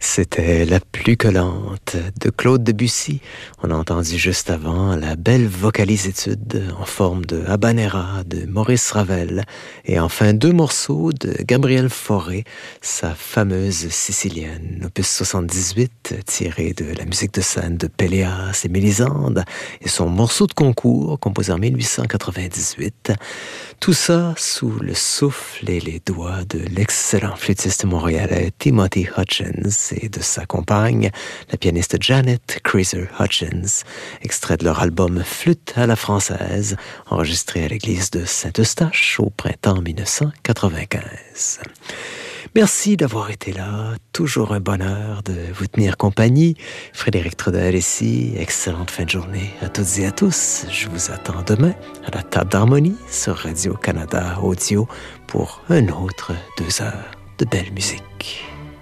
C'était La plus que lente de Claude Debussy. On a entendu juste avant la belle vocalisétude en forme de habanera de Maurice Ravel. Et enfin 2 morceaux de Gabriel Fauré, sa fameuse sicilienne, opus 78, tiré de la musique de scène de Péléas et Mélisande, et son morceau de concours, composé en 1898. Tout ça sous le souffle et les doigts de l'excellent flûtiste montréalais Timothy Hutchins et de sa compagne, la pianiste Janet Kreiser Hutchins, extrait de leur album Flûte à la française, enregistré à l'église de Saint-Eustache au printemps 1995. Merci d'avoir été là, toujours un bonheur de vous tenir compagnie. Frédéric Trudel ici, excellente fin de journée à toutes et à tous. Je vous attends demain à la table d'harmonie sur Radio-Canada Audio pour un autre 2 heures de belle musique.